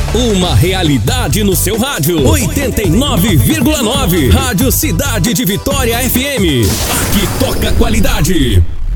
Uma realidade no seu rádio. 89,9. Rádio Cidade de Vitória FM. Aqui toca qualidade.